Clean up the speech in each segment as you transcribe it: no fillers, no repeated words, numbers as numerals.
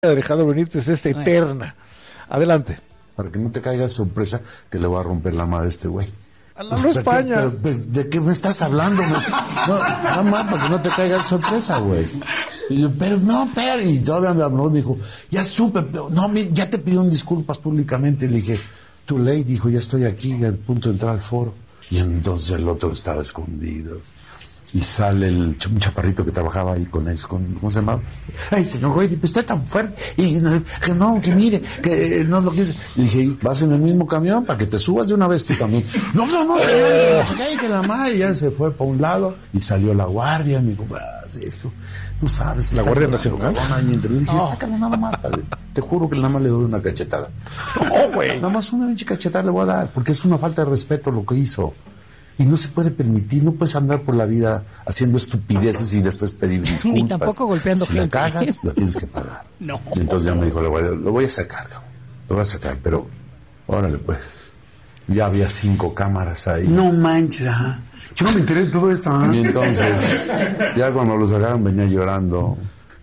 de Alejandro Benítez es eterna. Adelante. Para que no te caiga sorpresa que le voy a romper la madre a este güey. A la España. ¿De qué me estás hablando? No, nada más para que no te caiga sorpresa, güey. Y yo, pero no, espera. Y todavía me habló, me dijo, ya supe, pero no, ya te pido disculpas públicamente. Le dije, too late, dijo, ya estoy aquí, a punto de entrar al foro. Y entonces el otro estaba escondido. Y sale un chaparrito que trabajaba ahí con él, ¿cómo se llamaba? Ay, señor güey, pues usted tan fuerte, y que mire, que no lo quiere. Le dije, vas en el mismo camión para que te subas de una vez tú también. No, señor, que la madre ya se fue para un lado, y salió la guardia, me dijo, eso, tú sabes. La Guardia Nacional. Y le dije, sácalo nada más, padre. Te juro que nada más le doy una cachetada. No, güey. Nada más una pinche cachetada le voy a dar, porque es una falta de respeto lo que hizo. Y no se puede permitir, no puedes andar por la vida haciendo estupideces y después pedir disculpas. Ni tampoco golpeando gente. Si la cagas, la tienes que pagar. No. Y entonces ya me dijo, lo voy a sacar, lo voy a sacar, pero órale pues. Ya había 5 cámaras ahí. No manches, ajá. Yo no me enteré de todo esto, ¿eh? Y entonces, ya cuando lo sacaron venía llorando.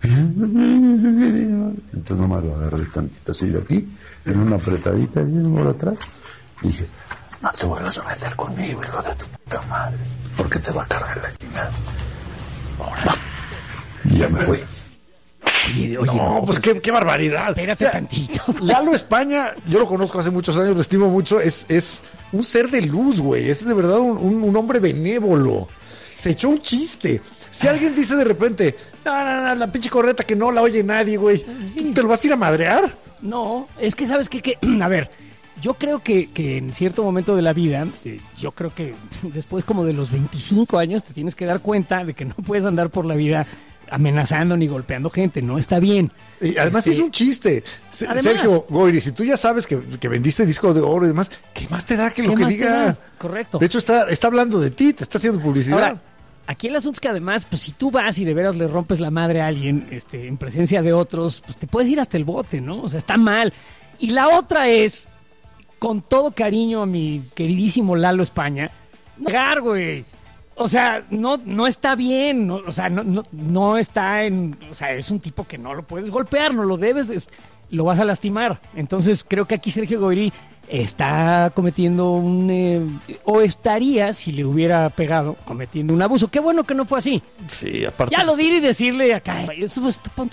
Entonces nomás lo agarré tantito así de aquí, en una apretadita y por atrás. Y dije, no te vuelvas a meter conmigo, hijo de tu puta madre, porque te va a cargar la chingada. Ahora. Y ya me fui. Oye, No, pues qué barbaridad. Espérate tantito. Lalo España, yo lo conozco hace muchos años, lo estimo mucho, es un ser de luz, güey. Es de verdad un hombre benévolo. Se echó un chiste. Si alguien dice de repente, no, la pinche corneta que no la oye nadie, güey, ¿te lo vas a ir a madrear? No, es que sabes que a ver, yo creo que en cierto momento de la vida, yo creo que después como de los 25 años te tienes que dar cuenta de que no puedes andar por la vida amenazando ni golpeando gente, no está bien. Y además es un chiste. Además, Sergio Goyri, si tú ya sabes que vendiste disco de oro y demás, ¿qué más te da que lo que diga? Correcto. De hecho está hablando de ti, te está haciendo publicidad. Ahora, aquí el asunto es que además, pues si tú vas y de veras le rompes la madre a alguien, en presencia de otros, pues te puedes ir hasta el bote, ¿no? O sea, está mal. Y la otra es, con todo cariño a mi queridísimo Lalo España, negar, güey. O sea, no está bien, no está en, o sea, es un tipo que no lo puedes golpear, no lo debes, lo vas a lastimar. Entonces creo que aquí Sergio Goyri está cometiendo o estaría, si le hubiera pegado, cometiendo un abuso. Qué bueno que no fue así. Sí, aparte. Ya lo diré y decirle acá, eso es